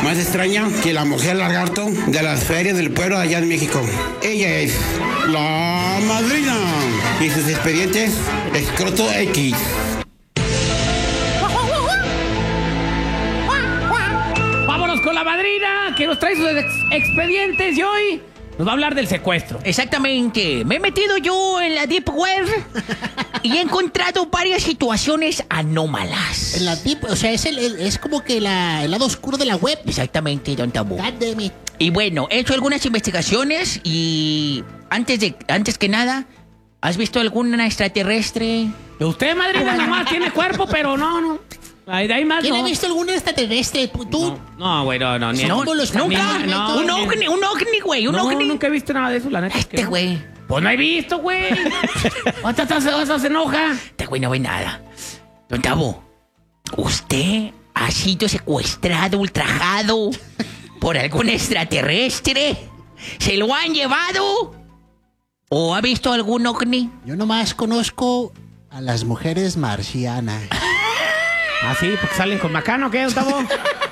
más extraña que la mujer lagarto de las ferias del pueblo allá en México. Ella es la madrina y sus expedientes escroto X. Vámonos con la madrina que nos trae sus expedientes y hoy nos va a hablar del secuestro. Exactamente. Me he metido yo en la Deep Web y he encontrado varias situaciones anómalas. En la Deep, o sea, es como que el lado oscuro de la web. Exactamente, don Tabú. God damn it. Y bueno, he hecho algunas investigaciones y antes que nada, ¿has visto alguna extraterrestre? Usted, madrina, nomás tiene cuerpo, pero no. De ahí más ¿Quién no. ha visto algún extraterrestre? ¿Tú? No, güey, no. Son Ni como los fantasmas, no, Un ovni, güey, un ovni. Nunca he visto nada de eso, la neta. es que no. Güey. Pues no he visto, güey. Hasta se enoja. Este güey no ve nada. Don Tabo, ¿usted ha sido secuestrado, ultrajado por algún extraterrestre? ¿Se lo han llevado? ¿O ha visto algún ovni? Yo nomás conozco a las mujeres marcianas. Ah, sí, porque salen con Macano, ¿qué, don Tabo?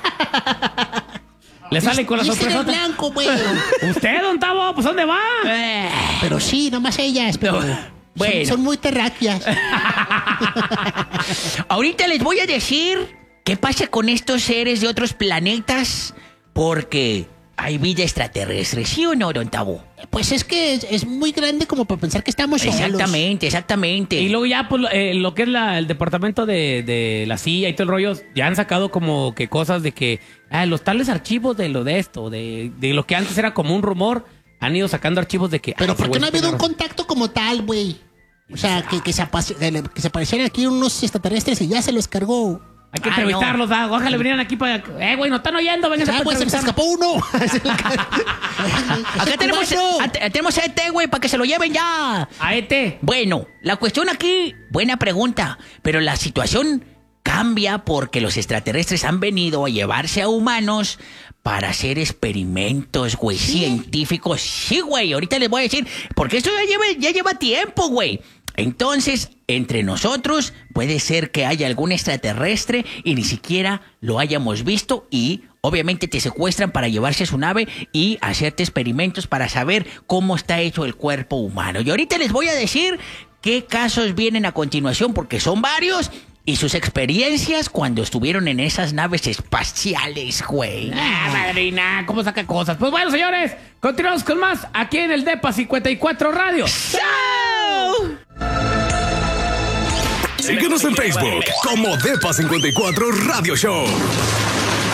Le salen con la Viste de sorpresa. blanco, güey. ¿Usted, don Tabo? ¿Pues dónde va? Pero sí, nomás ellas, pero Bueno. son muy terráqueas. Ahorita les voy a decir qué pasa con estos seres de otros planetas, porque hay vida extraterrestre, ¿sí o no, don Tabo? Pues es que es muy grande como para pensar que estamos solos. Exactamente. Y luego ya, pues, lo que es el departamento de la CIA y todo el rollo, ya han sacado como que cosas de que los tales archivos de lo de esto, de lo que antes era como un rumor, han ido sacando archivos de que... Pero ¿por qué no ha habido un contacto? contacto como tal, güey? O sea, que se aparecieran aquí unos extraterrestres y ya se los cargó. Hay que entrevistarlos, ojalá vinieran aquí para... güey, no están oyendo, vengan a Pues se escapó uno. Acá tenemos a ET, güey, para que se lo lleven ya. A ET. Bueno, la cuestión aquí, buena pregunta, pero la situación cambia porque los extraterrestres han venido a llevarse a humanos para hacer experimentos, güey, científicos. Sí, güey, ahorita les voy a decir, porque esto ya lleva tiempo, güey. Entonces, entre nosotros puede ser que haya algún extraterrestre y ni siquiera lo hayamos visto y obviamente te secuestran para llevarse a su nave y hacerte experimentos para saber cómo está hecho el cuerpo humano. Y ahorita les voy a decir qué casos vienen a continuación porque son varios y sus experiencias cuando estuvieron en esas naves espaciales, güey. Madrina, ¿cómo saca cosas? Pues bueno, señores, continuamos con más aquí en el DEPA 54 Radio. ¡Chao! Síguenos en Facebook como DEPA 54 Radio Show.